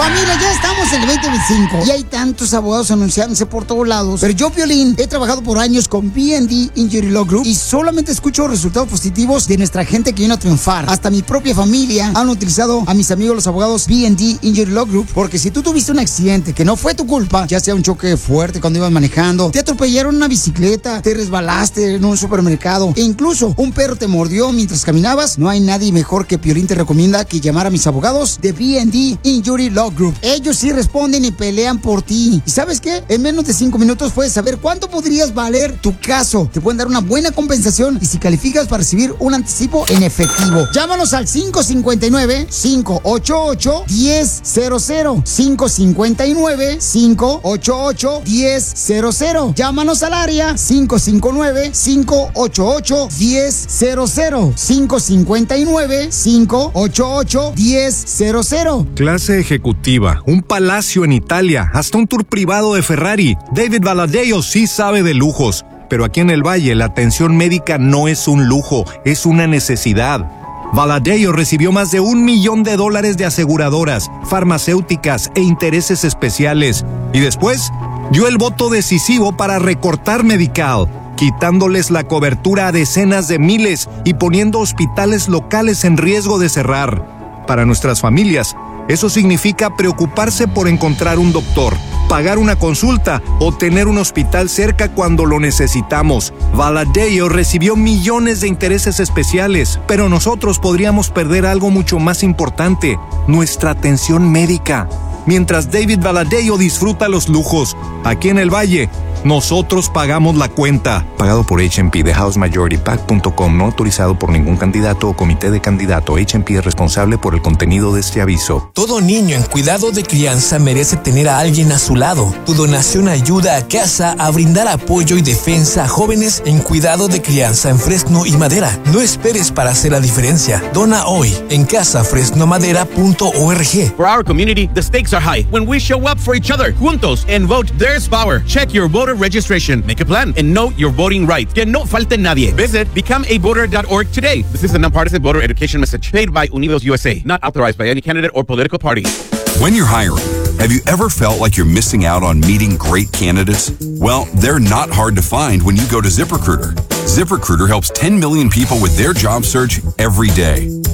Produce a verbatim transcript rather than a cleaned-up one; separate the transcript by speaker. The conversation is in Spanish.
Speaker 1: Familia, ya estamos en el veinte veinticinco y hay tantos abogados anunciándose por todos lados. Pero yo, Piolín, he trabajado por años con B and D Injury Law Group y solamente escucho resultados positivos de nuestra gente que vino a triunfar. Hasta mi propia familia han utilizado a mis amigos los abogados B and D Injury Law Group, porque si tú tuviste un accidente que no fue tu culpa, ya sea un choque fuerte cuando ibas manejando, te atropellaron una bicicleta, te resbalaste en un supermercado e incluso un perro te mordió mientras caminabas, no hay nadie mejor que Piolín te recomienda que llamar a mis abogados de B and D Injury Law Group. Ellos sí responden y pelean por ti. ¿Y sabes qué? En menos de cinco minutos puedes saber cuánto podrías valer tu caso. Te pueden dar una buena compensación y si calificas para recibir un anticipo en efectivo. Llámanos al cinco cinco nueve, cinco ocho ocho, uno cero cero cero. cinco cinco nueve, cinco ocho ocho, uno cero cero. Llámanos al área cinco cinco nueve, cinco ocho ocho, uno cero cero. cinco cinco nueve, cinco ocho ocho, uno cero cero.
Speaker 2: Clase ejecutiva, un palacio en Italia, hasta un tour privado de Ferrari. David Valadeo sí sabe de lujos, pero aquí en el Valle la atención médica no es un lujo, es una necesidad. Valadeo recibió más de un millón de dólares de aseguradoras, farmacéuticas e intereses especiales. Y después dio el voto decisivo para recortar Medical, quitándoles la cobertura a decenas de miles y poniendo hospitales locales en riesgo de cerrar. Para nuestras familias, eso significa preocuparse por encontrar un doctor, pagar una consulta o tener un hospital cerca cuando lo necesitamos. Valadeo recibió millones de intereses especiales, pero nosotros podríamos perder algo mucho más importante, nuestra atención médica. Mientras David Valadeo disfruta los lujos, aquí en el Valle, nosotros pagamos la cuenta. Pagado por H and P de house majority pac punto com, no autorizado por ningún candidato o comité de candidato. H and P es responsable por el contenido de este aviso.
Speaker 3: Todo niño en cuidado de crianza merece tener a alguien a su lado. Tu donación ayuda a Casa a brindar apoyo y defensa a jóvenes en cuidado de crianza en Fresno y Madera. No esperes para hacer la diferencia. Dona hoy en casa fresno madera punto org.
Speaker 4: For our community, the stakes are high when we show up for each other, juntos, and vote There's Power. Check your voter registration, make a plan, and know your voting rights. Que no falte nadie. Visit become a voter dot org today. This is a nonpartisan voter education message paid by Unidos U S A, not authorized by any candidate or political party.
Speaker 5: When you're hiring, have you ever felt like you're missing out on meeting great candidates? Well, they're not hard to find when you go to ZipRecruiter. ZipRecruiter helps ten million people with their job search every day.